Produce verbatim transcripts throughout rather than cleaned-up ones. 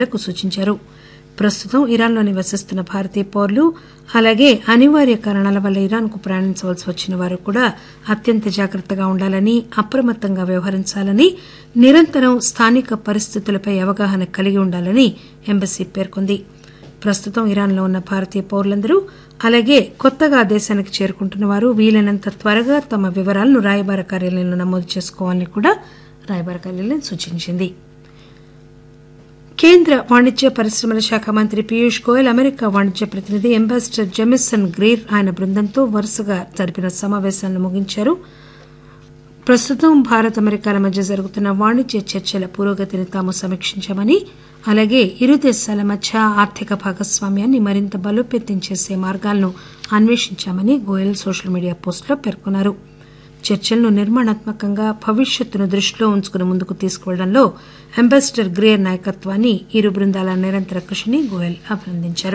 సూచించారు. ప్రస్తుతం ఇరాన్లో నివసిస్తున్న భారతీయ పౌరులు అలాగే అనివార్య కారణాల వల్ల ఇరాన్కు ప్రయాణించవలసి వచ్చిన వారు కూడా అత్యంత జాగ్రత్తగా ఉండాలని, అప్రమత్తంగా వ్యవహరించాలని, నిరంతరం స్థానిక పరిస్థితులపై అవగాహన కలిగి ఉండాలని ఎంబసీ పేర్కొంది. ప్రస్తుతం ఇరాన్లో ఉన్న భారతీయ పౌరులందరూ అలాగే కొత్తగా దేశానికి చేరుకుంటున్న వారు వీలైనంత త్వరగా తమ వివరాలను రాయబార కార్యాలయంలో నమోదు చేసుకోవాలని కూడా రాయబార కార్యాలయం సూచించింది. కేంద్ర వాణిజ్య పరిశ్రమల శాఖ మంత్రి పీయూష్ గోయల్ అమెరికా వాణిజ్య ప్రతినిధి అంబాసిడర్ జెమిసన్ గ్రీర్ ఆయన బృందంతో వరుసగా జరిపిన సమావేశాలను ముగించారు. ప్రస్తుతం భారత్ అమెరికాల మధ్య జరుగుతున్న వాణిజ్య చర్చల పురోగతిని తాము సమీక్షించామని, అలాగే ఇరు దేశాల మధ్య ఆర్థిక భాగస్వామ్యాన్ని మరింత బలోపేతం చేసే మార్గాలను అన్వేషించామని గోయల్ సోషల్ మీడియా పోస్టులో పేర్కొన్నారు. చర్చలను నిర్మాణాత్మకంగా భవిష్యత్తును దృష్టిలో ఉంచుకుని ముందుకు తీసుకువెళ్లడంలో అంబాసిడర్ గ్రేర్ నాయకత్వాన్ని, ఇరు బృందాల నిరంతర కృషిని గోయల్ అభినందించారు.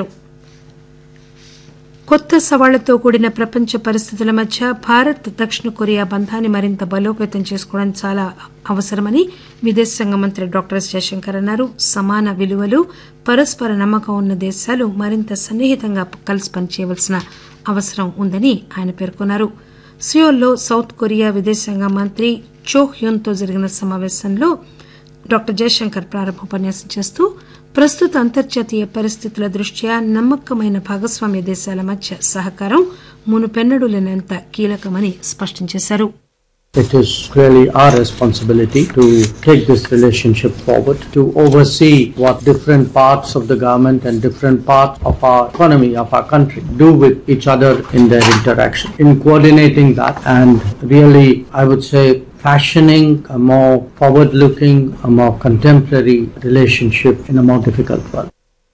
కొత్త సవాళ్లతో కూడిన ప్రపంచ పరిస్థితుల మధ్య భారత్ దక్షిణ కొరియా బంధాన్ని మరింత బలోపేతం చేసుకోవడం చాలా అవసరమని విదేశాంగ మంత్రి డాక్టర్ ఎస్ జయశంకర్ అన్నారు. సమాన విలువలు, పరస్పర నమ్మకం ఉన్న దేశాలు మరింత సన్నిహితంగా కలిసి పనిచేయవలసిన అవసరం ఉందని ఆయన పేర్కొన్నారు. సియోల్లో సౌత్ కొరియా విదేశాంగ మంత్రి చో హ్యూన్ తో జరిగిన సమావేశంలో డాక్టర్ జయశంకర్ ప్రారంభోపన్యాసం చేస్తూ ప్రస్తుత అంతర్జాతీయ పరిస్థితుల దృష్ట్యా నమ్మకమైన భాగస్వామ్య దేశాల మధ్య సహకారం మునుపెన్నడూ లేనంత కీలకమని స్పష్టం చేశారు. It is really our responsibility to take this relationship forward, to oversee what different parts of the government and different parts of our economy, of our country, do with each other in their interaction. In coordinating that and really, I would say, fashioning a more forward-looking, a more contemporary relationship in a more difficult world.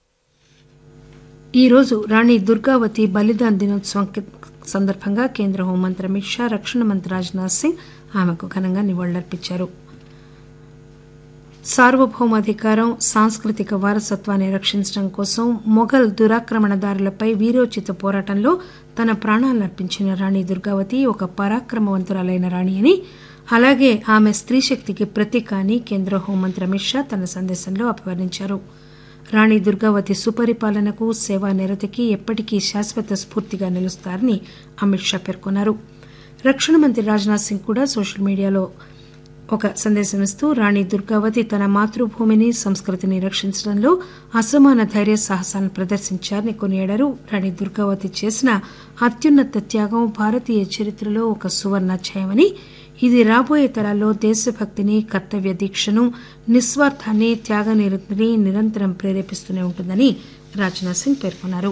ఈ రోజు రాణి దుర్గావతి బలిదాన్ దినోత్సవం సందర్భంగా కేంద్ర హోంమంత్రి అమిత్ షా, రక్షణ మంత్రి రాజ్నాథ్ సింగ్ ఆమెకు ఘనంగా నివాళులర్పించారు. సార్వభౌమాధికారం, సాంస్కృతిక వారసత్వాన్ని రక్షించడం కోసం మొఘల్ దురాక్రమణదారులపై వీరోచిత పోరాటంలో తన ప్రాణాలర్పించిన రాణి దుర్గావతి ఒక పరాక్రమవంతురాలైన రాణి అని, అలాగే ఆమె స్త్రీశక్తికి ప్రతీక అని కేంద్ర హోంమంత్రి అమిత్ షా తన సందేశంలో అభివర్ణించారు. రాణి దుర్గావతి సుపరిపాలనకు, సేవా నిరతికి ఎప్పటికీ శాశ్వత స్ఫూర్తిగా నిలుస్తారని అమిత్ షా పేర్కొన్నారు. రక్షణ మంత్రి రాజ్నాథ్ సింగ్ కూడా సోషల్ మీడియాలో ఒక సందేశం ఇస్తూ రాణి దుర్గావతి తన మాతృభూమిని, సంస్కృతిని రక్షించడంలో అసమాన ధైర్య సాహసాలను ప్రదర్శించారని కొనియాడారు. రాణి దుర్గావతి చేసిన అత్యున్నత త్యాగం భారతీయ చరిత్రలో ఒక సువర్ణాధ్యాయమని, ఇది రాబోయే తరాల్లో దేశభక్తిని, కర్తవ్య దీక్షను, నిస్వార్థాన్ని, త్యాగనిరతిని నిరంతరం ప్రేరేపిస్తూనే ఉంటుందని రాజ్నాథ్ సింగ్ పేర్కొన్నారు.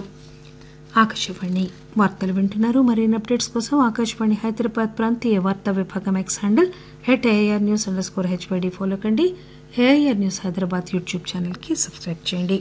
ఆకాశవాణి వార్తలు వింటున్నారు. మరిన్ని అప్డేట్స్ కోసం ఆకాశవాణి హైదరాబాద్ ప్రాంతీయ వార్తా విభాగం X handle at AIR news under score HYD follow కండి. AIR news Hyderabad YouTube channel కి సబ్స్క్రైబ్ చేయండి.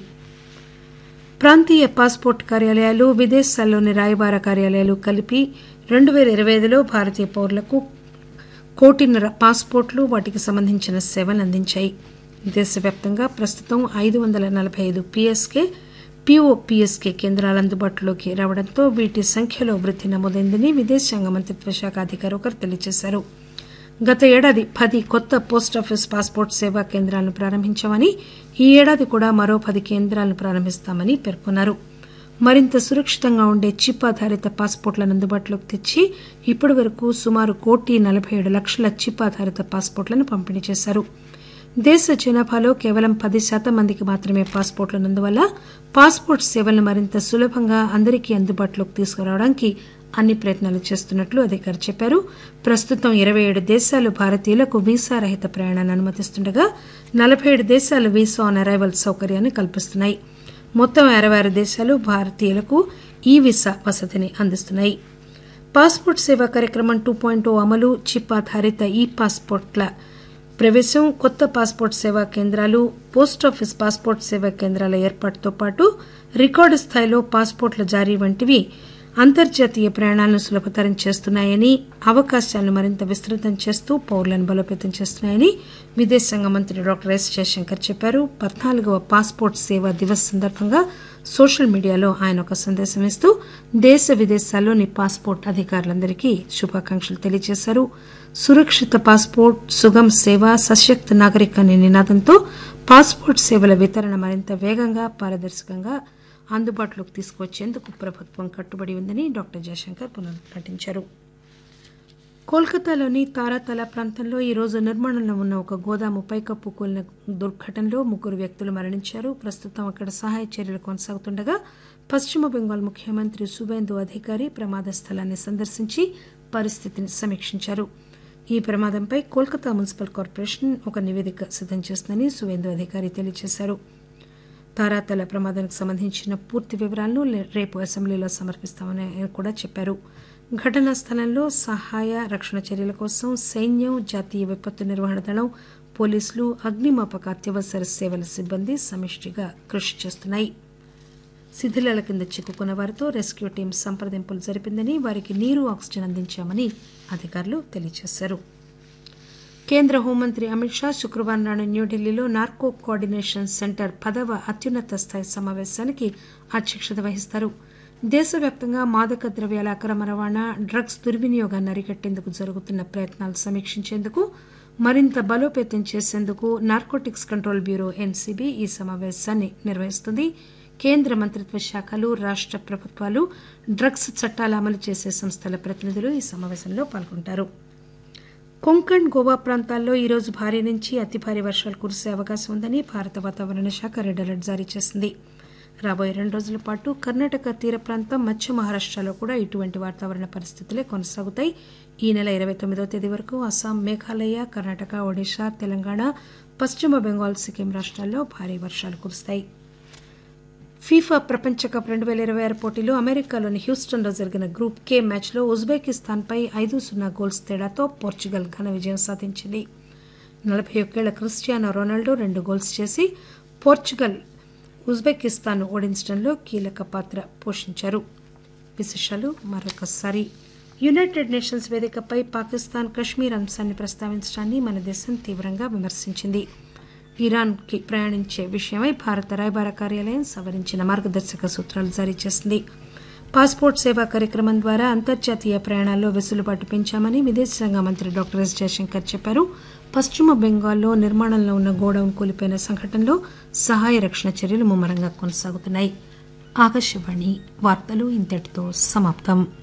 ప్రాంతీయ పాస్పోర్ట్ కార్యాలయాలు, విదేశాల్లోని రాయబార కార్యాలయాలు కలిపి రెండు పేల ఇరవై ఐదులో భారతీయ పౌరులకు కోటిన్నర పాస్పోర్ట్లు, వాటికి సంబంధించిన సేవలు అందించాయి. దేశవ్యాప్తంగా ప్రస్తుతం ఐదు వందల నలభై ఐదు పీఎస్కే, పీఓపీఎస్కే కేంద్రాలు అందుబాటులోకి రావడంతో వీటి సంఖ్యలో వృద్ధి నమోదైందని విదేశాంగ మంత్రిత్వ శాఖ అధికారి ఒకరు తెలియజేశారు. గత ఏడాది పది కొత్త పోస్టాఫీస్ పాస్పోర్ట్ సేవా కేంద్రాలను ప్రారంభించామని, ఈ ఏడాది కూడా మరో పది కేంద్రాలను ప్రారంభిస్తామని పేర్కొన్నారు. మరింత సురక్షితంగా ఉండే చిప్ ఆధారిత పాస్పోర్ట్లను అందుబాటులోకి తెచ్చి ఇప్పటి వరకు సుమారు కోటి నలభై ఏడు లక్షల చిప్ ఆధారిత పాస్పోర్ట్లను పంపిణీ చేశారు. దేశ జనాభాలో కేవలం పది శాతం మందికి మాత్రమే పాస్పోర్ట్లున్నందువల్ల పాస్పోర్ట్ సేవలను మరింత సులభంగా అందరికీ అందుబాటులోకి తీసుకురావడానికి అన్ని ప్రయత్నాలు చేస్తున్నట్లు అధికారి చెప్పారు. ప్రస్తుతం ఇరవై ఏడు దేశాలు భారతీయులకు వీసా రహిత ప్రయాణాన్ని అనుమతిస్తుండగా నలభై ఏడు దేశాలు వీసా ఆన్ అరైవల్ సౌకర్యాన్ని కల్పిస్తున్నాయి. మొత్తం అరవై ఆరు దేశాలు భారతీయులకు ఈ వీసా వసతిని అందిస్తున్నాయి. పాస్పోర్ట్ సేవా కార్యక్రమం టూ పాయింట్ ఓ అమలు, చిప్ ఆధారిత ఈ పాస్పోర్ట్ల ప్రవేశం, కొత్త పాస్పోర్ట్ సేవా కేంద్రాలు, పోస్టాఫీస్ పాస్పోర్ట్ సేవా కేంద్రాల ఏర్పాటుతో పాటు రికార్డు స్థాయిలో పాస్పోర్ట్ల జారీ వంటివి అంతర్జాతీయ ప్రయాణాలను సులభతరం చేస్తున్నాయని, అవకాశాలను మరింత విస్తృతం చేస్తూ పౌరులను బలోపేతం చేస్తున్నాయని విదేశాంగ మంత్రి డాక్టర్ ఎస్ జయశంకర్ చెప్పారు. పద్నాలుగవ పాస్పోర్ట్ సేవా దివస్ సందర్భంగా సోషల్ మీడియాలో ఆయన ఒక సందేశం ఇస్తూ దేశ విదేశాల్లోని పాస్పోర్ట్ అధికారులందరికీ శుభాకాంక్షలు తెలియజేశారు. సురక్షిత పాస్పోర్ట్, సుగమ్ సేవ, సశక్త నాగరిక్ అనే నినాదంతో పాస్పోర్ట్ సేవల వితరణ మరింత వేగంగా పారదర్శకంగా అందుబాటులోకి తీసుకువచ్చేందుకు ప్రభుత్వం కట్టుబడి ఉందని డాక్టర్ జయశంకర్ పునరుద్ఘాటించారు. కోల్కతాలోని తారాతల ప్రాంతంలో ఈరోజు నిర్మాణంలో ఉన్న ఒక గోదాము పైకప్పు కూలిన దుర్ఘటనలో ముగ్గురు వ్యక్తులు మరణించారు. ప్రస్తుతం అక్కడ సహాయ చర్యలు కొనసాగుతుండగా పశ్చిమ బెంగాల్ ముఖ్యమంత్రి సువేందు అధికారి ప్రమాద స్థలాన్ని సందర్శించి పరిస్థితిని సమీక్షించారు. ఈ ప్రమాదంపై కోల్కతా మున్సిపల్ కార్పొరేషన్ ఒక నివేదిక సిద్దం చేస్తుందని సువేందు అధికారి తెలియజేశారు. తారాతల ప్రమాదానికి సంబంధించిన పూర్తి వివరాలను రేపు అసెంబ్లీలో సమర్పిస్తామని కూడా చెప్పారు. ఘటనా స్థలంలో సహాయ రక్షణ చర్యల కోసం సైన్యం, జాతీయ విపత్తు నిర్వహణ దళం, పోలీసులు, అగ్నిమాపక అత్యవసర సేవల సిబ్బంది సమిష్టిగా కృషి చేస్తున్నాయి. శిథిలాల కింద చిక్కుకున్న వారితో రెస్క్యూ టీం సంప్రదింపులు జరిపిందని, వారికి నీరు, ఆక్సిజన్ అందించామని అధికారులు తెలియజేశారు. కేంద్ర హోంమంత్రి అమిత్ షా శుక్రవారం నాడు న్యూఢిల్లీలో నార్కో కోఆర్డినేషన్ సెంటర్ పదవ అత్యున్నత స్థాయి సమావేశానికి అధ్యక్షత వహిస్తారు. దేశవ్యాప్తంగా మాదక ద్రవ్యాల అక్రమ రవాణా, డ్రగ్స్ దుర్వినియోగాన్ని అరికట్టేందుకు జరుగుతున్న ప్రయత్నాలు సమీక్షించేందుకు, మరింత బలోపేతం చేసేందుకు నార్కోటిక్స్ కంట్రోల్ బ్యూరో ఎన్సీబీ ఈ సమావేశాన్ని నిర్వహిస్తుంది. కేంద్ర మంత్రిత్వ శాఖలు, రాష్ట ప్రభుత్వాలు, డ్రగ్స్ చట్టాలు అమలు చేసే సంస్థల ప్రతినిధులు ఈ సమావేశంలో పాల్గొంటారు. కొంకణ్, గోవా ప్రాంతాల్లో ఈరోజు భారీ నుంచి అతి భారీ వర్షాలు కురిసే అవకాశం ఉందని భారత వాతావరణ శాఖ రెడ్ అలర్ట్ జారీ చేసింది. రాబోయే రెండు రోజుల పాటు కర్ణాటక తీర ప్రాంతం, మధ్య మహారాష్టలో కూడా ఇటువంటి వాతావరణ పరిస్థితులే కొనసాగుతాయి. ఈ నెల ఇరవై తొమ్మిదవ తేదీ వరకు అస్సాం, మేఘాలయ, కర్ణాటక, ఒడిశా, తెలంగాణ, పశ్చిమ బెంగాల్, సిక్కిం రాష్ట్రాల్లో భారీ వర్షాలు కురుస్తాయి. ఫీఫా ప్రపంచ కప్ రెండు పేల ఇరవై ఆరు పోటీలో అమెరికాలోని హ్యూస్టన్లో జరిగిన గ్రూప్ కే మ్యాచ్లో ఉజ్బెకిస్తాన్పై ఐదు సున్నా గోల్స్ తేడాతో పోర్చుగల్ ఘన విజయం సాధించింది. నలభై ఒక్కేళ్ల క్రిస్టియానో రొనాల్డో రెండు గోల్స్ చేసి పోర్చుగల్ ఉజ్బెకిస్తాన్ ఓడించడంలో కీలక పాత్ర పోషించారు. విశేషాలు మరొకసారి. యునైటెడ్ నేషన్స్ వేదికపై పాకిస్తాన్ కశ్మీర్ అంశాన్ని ప్రస్తావించడాన్ని మన దేశం తీవ్రంగా విమర్శించింది. ఇరాన్ కి ప్రయాణించే విషయమై భారత రాయబార కార్యాలయం సవరించిన మార్గదర్శక సూత్రాలు జారీ చేసింది. పాస్పోర్ట్ సేవా కార్యక్రమం ద్వారా అంతర్జాతీయ ప్రయాణాల్లో వెసులుబాటు పెంచామని విదేశాంగ మంత్రి డాక్టర్ ఎస్ జయశంకర్ చెప్పారు. పశ్చిమ బెంగాల్లో నిర్మాణంలో ఉన్న గోడౌన్ కూలిపోయిన సంఘటనలో సహాయ రక్షణ చర్యలు ముమ్మరంగా కొనసాగుతున్నాయి. ఆకాశవాణి వార్తలు ఇంతటితో సమాప్తం.